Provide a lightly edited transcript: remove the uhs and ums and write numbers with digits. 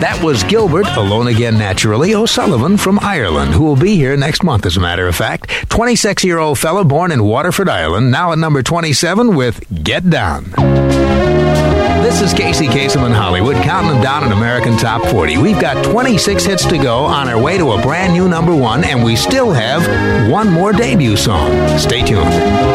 That was Gilbert, Alone Again Naturally, O'Sullivan from Ireland, who will be here next month, as a matter of fact. 26-year-old fella born in Waterford, Ireland, now at number 27 with Get Down. This is Casey Kasem in Hollywood, counting them down in American Top 40. We've got 26 hits to go on our way to a brand new number one, and we still have one more debut song. Stay tuned.